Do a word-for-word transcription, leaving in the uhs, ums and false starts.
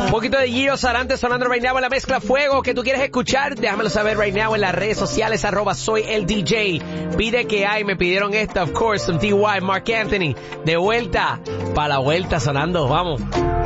Un poquito de Gio Sarante sonando right now en la mezcla fuego. ¿Qué tú quieres escuchar? Déjamelo saber right now en las redes sociales, arroba soy el D J. Pide que hay, me pidieron esta, of course, some T Y, Mark Anthony. De vuelta, para la vuelta sonando, vamos.